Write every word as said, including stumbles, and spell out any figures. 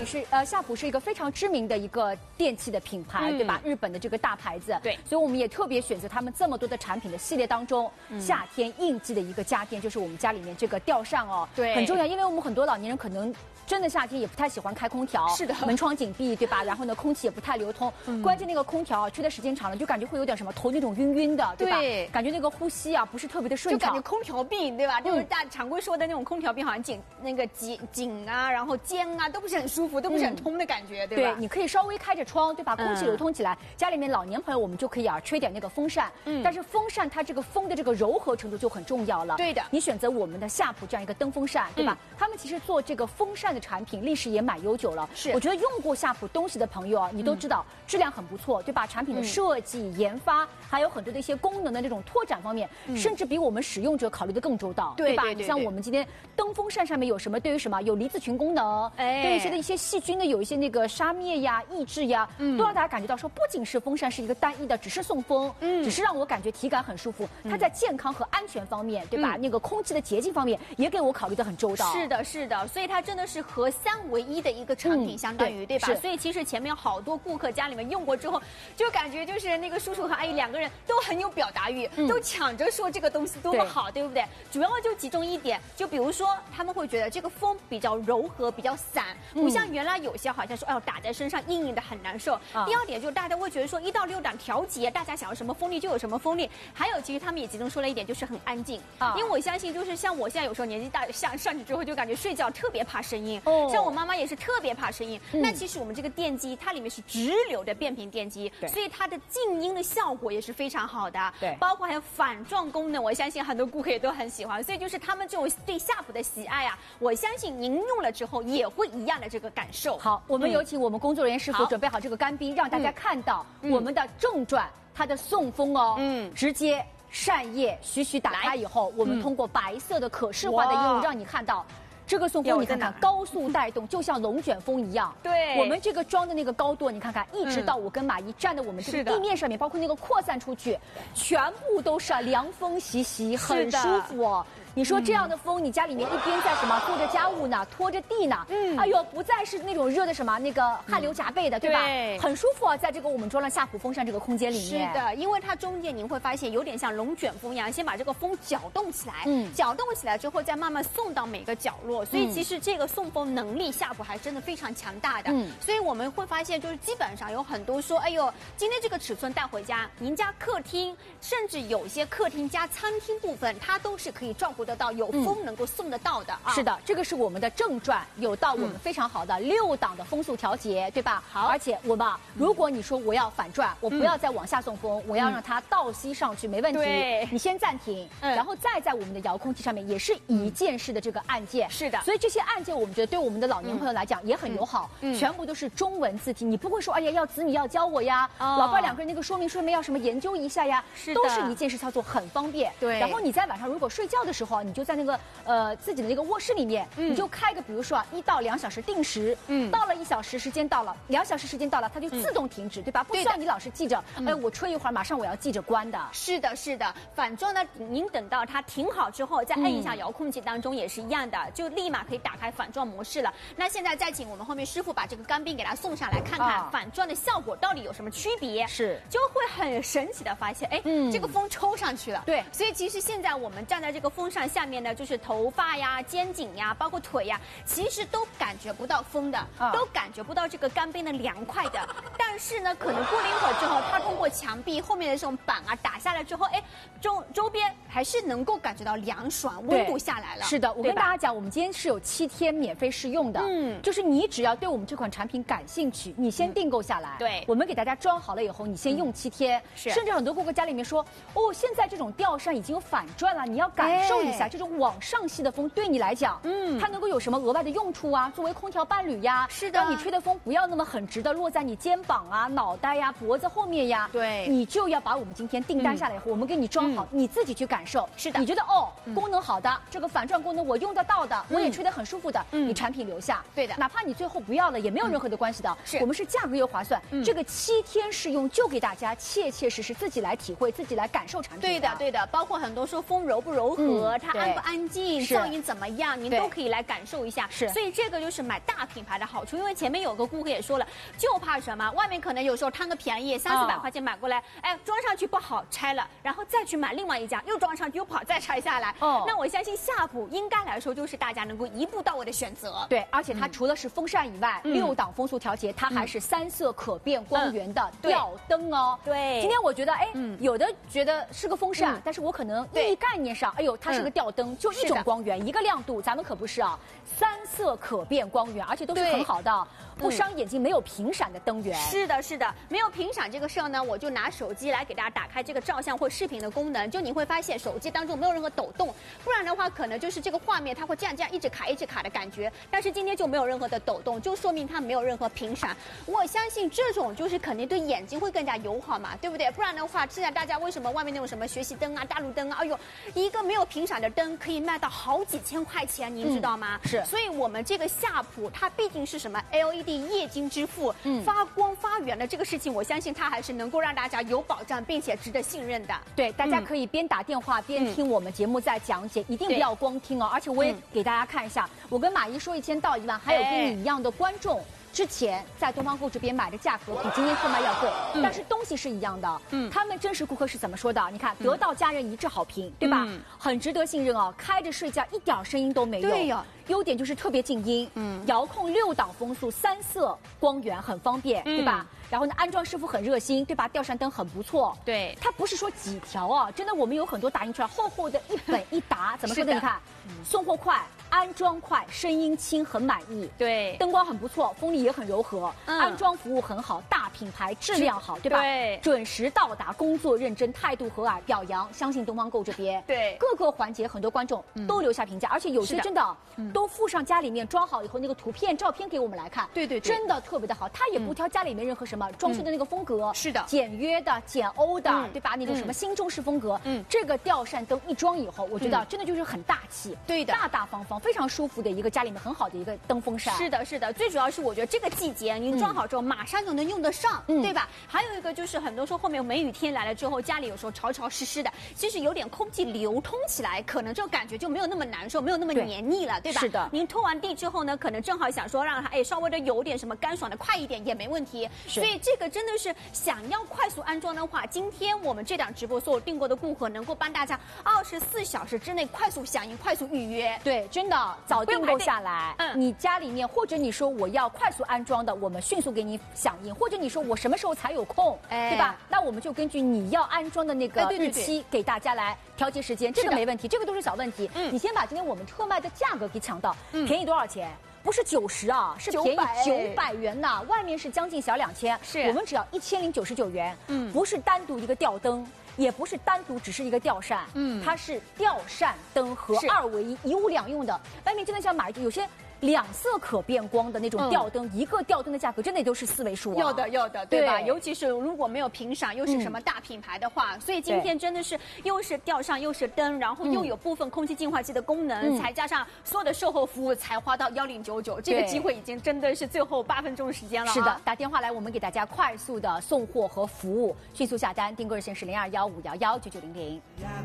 品是呃夏普是一个非常知名的一个电器的品牌，嗯、对吧？日本的这个大牌子， 对， 所以我们也特别选择他们这么多的产品的系列当中，嗯、夏天应季的一个家电就是我们家里面这个吊扇哦， 对， 很重要，因为我们很多老年人可能。真的夏天也不太喜欢开空调， 是的， 门窗紧闭，对吧？然后呢，空气也不太流通，嗯、关键那个空调啊，吹的时间长了，就感觉会有点什么头那种晕晕的，对吧？ 对， 感觉那个呼吸啊不是特别的顺畅， 就感觉空调病，对吧？嗯、就是大常规说的那种空调病，好像颈那个颈颈啊，然后肩啊都不是很舒服，都不是很通的感觉，嗯、对吧？ 对，你可以稍微开着窗，对吧？空气流通起来，嗯、家里面老年朋友我们就可以啊吹点那个风扇，嗯，但是风扇它这个风的这个柔和程度就很重要了。 对的， 你选择我们的夏普这样一个灯风扇，对吧？嗯、他们其实做这个风扇的产品历史也蛮悠久了， 是， 我觉得用过夏普东西的朋友啊，你都知道、嗯、质量很不错，对吧？产品的设计、嗯、研发，还有很多的一些功能的这种拓展方面，嗯、甚至比我们使用者考虑的更周到， 对吧？ 对对对， 你像我们今天灯风扇上面有什么？对于什么有离子群功能，哎，对一些的一些细菌的有一些那个杀灭呀、抑制呀，嗯，都让大家感觉到说，不仅是风扇是一个单一的，只是送风，嗯，只是让我感觉体感很舒服，它在健康和安全方面，对吧？嗯、那个空气的洁净方面也给我考虑的很周到。 是的，是的，所以它真的是合三为一的一个产品。嗯相当于 对, 对吧？所以其实前面好多顾客家里面用过之后，就感觉就是那个叔叔和阿姨两个人都很有表达欲，嗯、都抢着说这个东西多么好， 对, 对不对？主要就集中一点，就比如说他们会觉得这个风比较柔和，比较散，不像原来有些好像说哎呦打在身上硬硬的很难受。嗯、第二点就是大家会觉得说一到六档调节，大家想要什么风力就有什么风力。还有其实他们也集中说了一点，就是很安静。啊、因为我相信就是像我现在有时候年纪大上上去之后，就感觉睡觉特别怕声音。哦，像我妈妈也是特别怕声音。嗯、那其实我们这个电机它里面是直流的变频电机，所以它的静音的效果也是非常好的。 对， 包括还有反撞功能，我相信很多顾客也都很喜欢。所以就是他们这种对夏普的喜爱啊，我相信您用了之后也会一样的这个感受。 好，我们有请我们工作人员师傅准备好这个干冰，让大家看到我们的正转它的送风哦，嗯，直接扇叶徐徐打开以后，我们通过白色的可视化的应用让你看到。这个送风你看看，高速带动，就像龙卷风一样。 对， 我们这个装的那个高度，你看看，一直到我跟马伊站在我们这个地面上面，包括那个扩散出去，全部都是凉风习习，很舒服哦。你说这样的风，你家里面一边在什么做着家务呢，拖着地呢，嗯，哎呦，不再是那种热的什么那个汗流浃背的，对吧？对，很舒服啊，在这个我们装了夏普风扇这个空间里面。 是的，因为它中间您会发现有点像龙卷风一样，先把这个风搅动起来，嗯，搅动起来之后再慢慢送到每个角落，所以其实这个送风能力夏普还真的非常强大的。嗯，所以我们会发现就是基本上有很多说，哎呦，今天这个尺寸带回家，您家客厅甚至有些客厅加餐厅部分，它都是可以照顾得到，有风。能够送得到的啊， 是的，这个是我们的正转，有到我们非常好的六档的风速调节，对吧？ 好， 而且我们如果你说我要反转，我不要再往下送风，我要让它倒吸上去，没问题。 对， 你先暂停，然后再在我们的遥控器上面也是一键式的这个按键。 是的， 所以这些按键我们觉得对我们的老年朋友来讲也很友好，全部都是中文字体，你不会说哎呀要子女要教我呀，老伴两个人那个说明书没要什么研究一下呀，都是一键式操作，很方便。 对， 然后你在晚上如果睡觉的时候，你就在那个。呃，自己的那个卧室里面，嗯、你就开个，比如说啊，一到两小时定时，嗯，到了一小时时间到了，两小时时间到了，它就自动停止，嗯、对吧？不需要你老是记着，哎，我吹一会儿，马上我要记着关的。 是的，是的。反正呢，您等到它停好之后，再按一下遥控器当中也是一样的，嗯、就立马可以打开反转模式了。那现在再请我们后面师傅把这个干冰给它送上来，看看反转的效果到底有什么区别。 是， 就会很神奇的发现，哎，嗯、这个风抽上去了。 对， 所以其实现在我们站在这个风扇下面呢，就是头发呀、肩颈呀，包括腿呀，其实都感觉不到风的，啊、都感觉不到这个干冰的凉快的。但是呢，可能过了一会儿之后，它通过墙壁后面的这种板啊打下来之后，哎，周周边还是能够感觉到凉爽，温度下来了。 是的，我跟大家讲，我们今天是有七天免费试用的，嗯，就是你只要对我们这款产品感兴趣，你先订购下来，嗯、对，我们给大家装好了以后，你先用七天，嗯、是，甚至很多顾客家里面说，哦，现在这种吊扇已经有反转了，你要感受一下这种往上吸的风对你来讲，嗯，它能够有什么额外的用处啊？作为空调伴侣呀， 是的， 让你吹的风不要那么很直的落在你肩膀啊、脑袋呀、脖子后面呀， 对， 你就要把我们今天订单下来以后，嗯、我们给你装好，嗯、你自己去感受。 是的， 你觉得哦，嗯、功能好的，这个反转功能我用得到的，嗯、我也吹得很舒服的，嗯、你产品留下。 对的， 哪怕你最后不要了，也没有任何的关系的。嗯、 是， 我们是价格又划算，嗯、这个七天试用就给大家切切实实自己来体会、自己来感受产品。 对的，对的，包括很多说风柔不柔和，嗯、 它安不安静，噪音怎么样，您都可以来感受一下。 是， 所以这个就是买大品牌的好处。因为前面有个顾客也说了，就怕什么，外面可能有时候贪个便宜，三四百块钱买过来，哎，装上去不好拆了，然后再去买另外一家，又装上去又不好再拆下来。哦，那我相信夏普应该来说就是大家能够一步到位的选择。 对，而且它除了是风扇以外，嗯、六档风速调节，它还是三色可变光源的吊灯哦。 对， 今天我觉得，哎，嗯、有的觉得是个风扇，嗯、但是我可能意义概念上，哎呦，它是个吊灯，嗯、就一种光源，一个亮度，咱们可不是啊，三色可变光源，而且都是很好的。不伤眼睛、没有频闪的灯源。 是的，是的，没有频闪这个事儿呢，我就拿手机来给大家打开这个照相或视频的功能，就你会发现手机当中没有任何抖动，不然的话可能就是这个画面它会这样这样一直卡一直卡的感觉。但是今天就没有任何的抖动，就说明它没有任何频闪。我相信这种就是肯定对眼睛会更加友好嘛，对不对？不然的话，现在大家为什么外面那种什么学习灯啊、大路灯啊，哎呦，一个没有频闪的灯可以卖到好几千块钱，您知道吗？ 嗯、是。 所以我们这个夏普它毕竟是什么 L E D。液晶之父，嗯，发光发源的这个事情，我相信它还是能够让大家有保障，并且值得信任的。 对，大家可以边打电话边听我们节目在讲解，一定不要光听哦。而且我也给大家看一下，我跟马姨说一千到一万，还有跟你一样的观众。之前在东方购这边买的价格比今天特卖要贵，嗯、但是东西是一样的。嗯，他们真实顾客是怎么说的？你看，得到家人一致好评，对吧？嗯、很值得信任哦。开着睡觉一点声音都没有。 对呀。 优点就是特别静音，嗯，遥控六档风速，三色光源很方便，嗯、对吧？然后呢，安装师傅很热心，对吧？吊扇灯很不错， 对， 它不是说几条啊，真的，我们有很多打印出来厚厚的一本一沓，怎么说的？你看，送货快，安装快，声音轻，很满意。 对， 灯光很不错，风力也很柔和，嗯、安装服务很好，大品牌质量好，对吧？ 对， 准时到达，工作认真，态度和蔼，表扬，相信东方购这边。 对， 各个环节很多观众都留下评价，而且有些真的都附上家里面装好以后那个图片、照片给我们来看。 对对对， 真的特别的好，它也不挑家里面任何什么装修的那个风格， 是的， 简约的、简欧的，对吧？那种什么新中式风格，嗯，这个吊扇灯一装以后，我觉得真的就是很大气， 对的， 大大方方，非常舒服的一个家里面很好的一个灯风扇。 是的，是的，最主要是我觉得这个季节您装好之后马上就能用得上，对吧？还有一个就是很多时候后面梅雨天来了之后，家里有时候潮潮湿湿的，其实有点空气流通起来，可能这个感觉就没有那么难受，没有那么黏腻了，对吧？ 是的。 您拖完地之后呢，可能正好想说让它哎稍微的有点什么干爽的快一点也没问题。所以这个真的是想要快速安装的话，今天我们这档直播所有订购的顾客能够帮大家二十四小时之内快速响应、快速预约。 对，真的早订购下来，嗯，你家里面或者你说我要快速安装的，我们迅速给你响应；或者你说我什么时候才有空，哎、对吧？那我们就根据你要安装的那个日期给大家来调节时间，这个没问题，这个都是小问题。嗯，你先把今天我们特卖的价格给抢到，嗯、便宜多少钱？不是九十啊，是便宜九百元呐，外面是将近小两千， 是我们只要一千零九十九元。嗯，不是单独一个吊灯，也不是单独只是一个吊扇，嗯，它是吊扇灯和二为一，一物两用的。外面真的像买有些。两色可变光的那种吊灯，嗯、一个吊灯的价格真的都是四位数啊！ 要的要的，对吧？对，尤其是如果没有频闪，又是什么大品牌的话，嗯、所以今天真的是又是吊扇又是灯，然后又有部分空气净化器的功能，嗯、才加上所有的售后服务，才花到幺零九九。这个机会已经真的是最后八分钟的时间了、啊。 是的，打电话来，我们给大家快速的送货和服务，迅速下单，订购热线是零二幺五幺幺九九零零。